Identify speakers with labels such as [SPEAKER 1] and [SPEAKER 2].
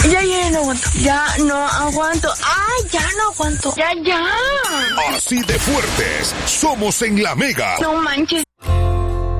[SPEAKER 1] Ya no aguanto. Ya no aguanto. ¡Ay, ya no aguanto! ¡Ya!
[SPEAKER 2] Así de fuertes somos en La Mega.
[SPEAKER 1] No manches.